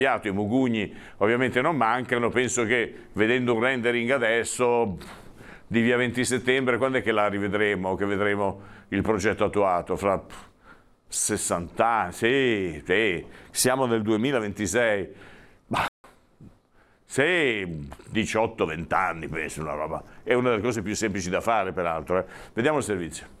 I mugugni ovviamente non mancano, penso che vedendo un rendering adesso di via 20 settembre, quando è che la rivedremo, che vedremo il progetto attuato? Fra 60 anni, sì, siamo nel 2026, sì, 18-20 anni penso, una roba, è una delle cose più semplici da fare peraltro. Vediamo il servizio.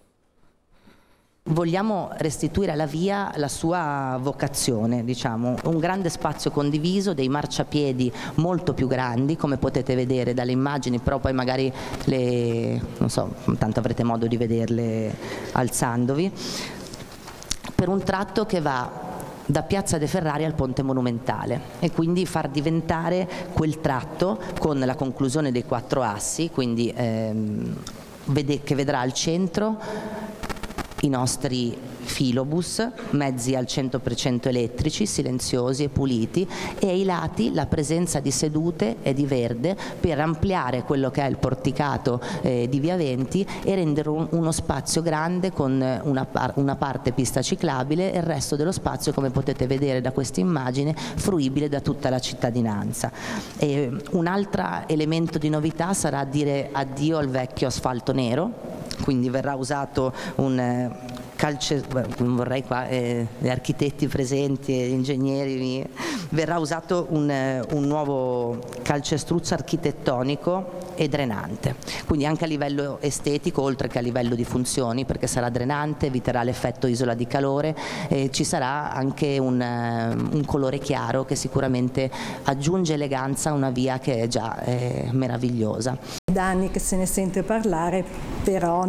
Vogliamo restituire alla via la sua vocazione, diciamo, un grande spazio condiviso, dei marciapiedi molto più grandi, come potete vedere dalle immagini, però poi magari non so, tanto avrete modo di vederle alzandovi, per un tratto che va da Piazza De Ferrari al Ponte Monumentale, e quindi far diventare quel tratto, con la conclusione dei 4 assi, quindi che vedrà al centro i nostri filobus, mezzi al 100% elettrici, silenziosi e puliti, e ai lati la presenza di sedute e di verde per ampliare quello che è il porticato di Via Venti e rendere uno spazio grande con una parte pista ciclabile e il resto dello spazio, come potete vedere da questa immagine, fruibile da tutta la cittadinanza. Un altro elemento di novità sarà dire addio al vecchio asfalto nero, quindi verrà usato un non vorrei qua gli architetti presenti e gli ingegneri, verrà usato un nuovo calcestruzzo architettonico e drenante, quindi anche a livello estetico oltre che a livello di funzioni, perché sarà drenante, eviterà l'effetto isola di calore, e ci sarà anche un colore chiaro che sicuramente aggiunge eleganza a una via che è già meravigliosa. Da anni che se ne sente parlare, però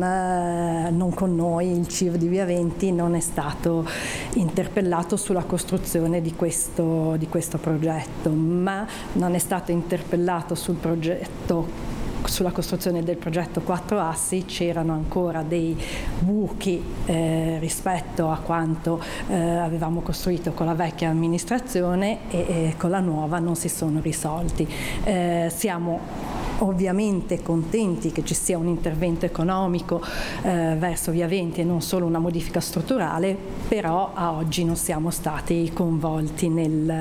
non con noi. Il CIV di Via Venti non è stato interpellato sulla costruzione di questo progetto, ma non è stato interpellato sulla costruzione del progetto 4 assi. C'erano ancora dei buchi rispetto a quanto avevamo costruito con la vecchia amministrazione e con la nuova non si sono risolti. Siamo ovviamente contenti che ci sia un intervento economico verso Via Venti e non solo una modifica strutturale, però a oggi non siamo stati coinvolti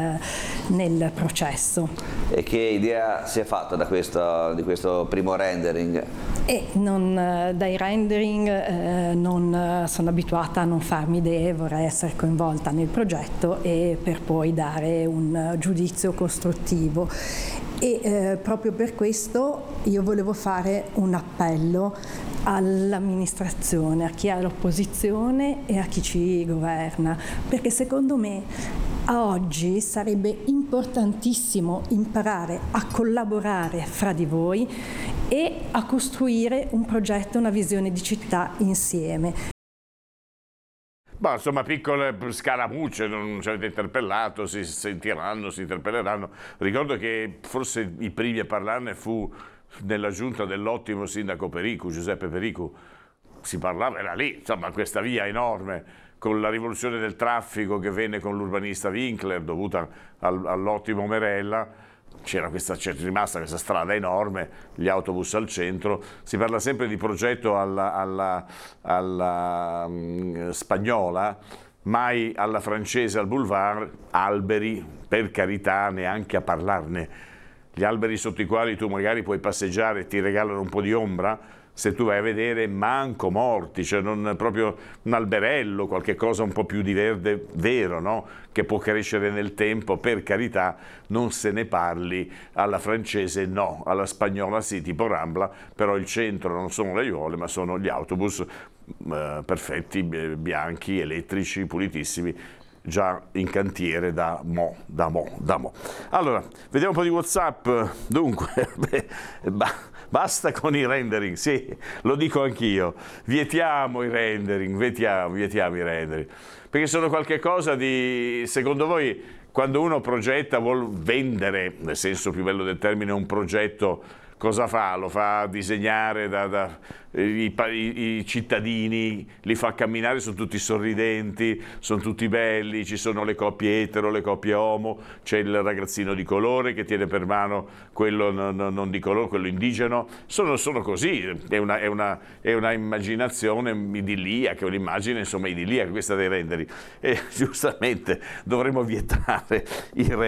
nel processo. E che idea si è fatta di questo primo rendering? Dai rendering non sono abituata a non farmi idee, vorrei essere coinvolta nel progetto e per poi dare un giudizio costruttivo. Proprio per questo io volevo fare un appello all'amministrazione, a chi è all'opposizione e a chi ci governa, perché secondo me a oggi sarebbe importantissimo imparare a collaborare fra di voi e a costruire un progetto, una visione di città insieme. Bah, insomma, piccole scaramucce, non ci avete interpellato, si sentiranno, si interpelleranno. Ricordo che forse i primi a parlarne fu nella giunta dell'ottimo sindaco Pericu, Giuseppe Pericu. Si parlava, era lì, insomma, questa via enorme, con la rivoluzione del traffico che venne con l'urbanista Winkler, dovuta all'ottimo Merella. C'è rimasta questa strada enorme, gli autobus al centro. Si parla sempre di progetto alla spagnola, mai alla francese al boulevard. Alberi, per carità, neanche a parlarne. Gli alberi sotto i quali tu magari puoi passeggiare e ti regalano un po' di ombra, se tu vai a vedere manco morti, cioè non proprio un alberello, qualche cosa un po' più di verde vero, no? Che può crescere nel tempo, per carità, non se ne parli. Alla francese no, alla spagnola sì, tipo Rambla, però il centro non sono le aiuole ma sono gli autobus perfetti, bianchi, elettrici, pulitissimi, già in cantiere da mo. Allora, vediamo un po' di WhatsApp. Dunque, basta con i rendering, sì, lo dico anch'io, vietiamo i rendering, vietiamo i rendering, perché sono qualche cosa di, secondo voi, quando uno progetta vuol vendere, nel senso più bello del termine, un progetto cosa fa? Lo fa disegnare i cittadini, li fa camminare, sono tutti sorridenti, sono tutti belli, ci sono le coppie etero, le coppie omo, c'è il ragazzino di colore che tiene per mano quello non di colore, quello indigeno, sono così, è una immaginazione idilliaca, un'immagine insomma idilliaca questa dei rendering, e giustamente dovremmo vietare i